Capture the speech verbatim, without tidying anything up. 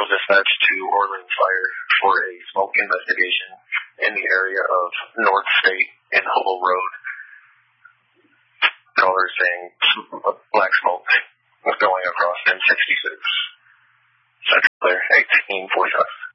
Central Dispatch to Orland Fire for a smoke investigation in the area of North State and Hubble Road. Caller saying black smoke was going across M sixty-six. Central Clear, eighteen forty-five.